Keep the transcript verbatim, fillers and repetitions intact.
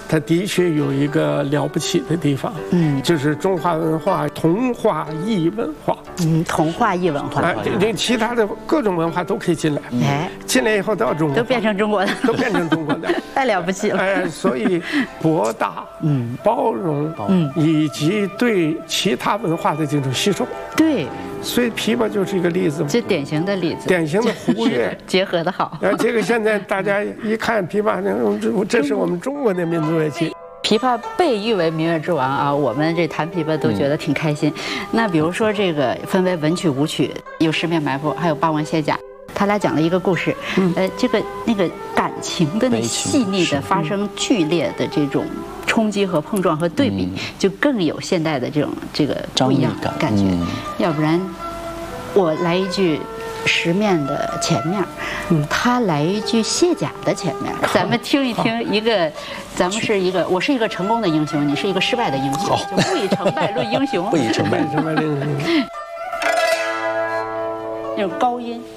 它的确有一个了不起的地方，嗯，就是中华文化同化异文化， 嗯，同化异文化， 哎，这这其他的各种文化都可以进来，哎，进来以后到中国都变成中国的， 都变成中国的， 太了不起了， 哎，所以博大，嗯，包容，嗯，以及对其他文化的这种吸收， 对。 所以琵琶就是一个例子， 这典型的例子， 典型的胡乐结合的好。 然后这个现在大家一看琵琶，这这是我们中国的民族乐器。 琵琶被誉为民乐之王啊，我们这弹琵琶都觉得挺开心。那比如说这个分为文曲、武曲，有十面埋伏，还有八王卸甲。他俩讲了一个故事，呃，这个那个感情的那细腻的发生剧烈的这种冲击和碰撞和对比，就更有现代的这种这个不一样的感觉。要不然，我来一句十面的前面，他来一句卸甲的前面，咱们听一听一个，咱们是一个，我是一个成功的英雄，你是一个失败的英雄，就不以成败论英雄， 不以成败成败论英雄， 那种高音。